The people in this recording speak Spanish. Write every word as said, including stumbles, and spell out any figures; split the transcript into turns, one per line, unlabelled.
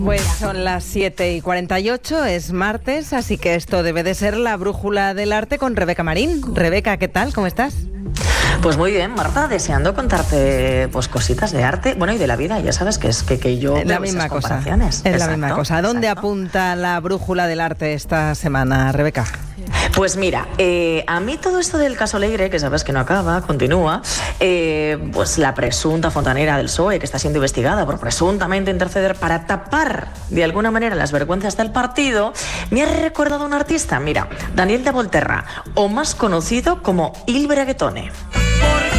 Pues son las siete y cuarenta y ocho, es martes, así que esto debe de ser la brújula del arte con Rebeca Marín. Rebeca, ¿qué tal? ¿Cómo estás?
Pues muy bien, Marta, deseando contarte pues cositas de arte, bueno, y de la vida. Ya sabes que es que, que yo
es la misma cosa. Es exacto, la misma cosa. ¿A dónde exacto. apunta la brújula del arte esta semana, Rebeca?
Pues mira, eh, a mí todo esto del caso Alegre, que sabes que no acaba, continúa, eh, pues la presunta fontanera del P S O E, que está siendo investigada por presuntamente interceder para tapar de alguna manera las vergüenzas del partido, me ha recordado un artista, mira, Daniel de Volterra, o más conocido como Il Braguetone.